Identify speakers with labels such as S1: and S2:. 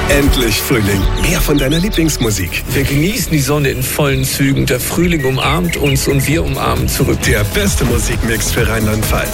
S1: Endlich Frühling. Mehr von deiner Lieblingsmusik.
S2: Wir genießen die Sonne in vollen Zügen. Der Frühling umarmt uns und wir umarmen zurück.
S1: Der beste Musikmix für Rheinland-Pfalz.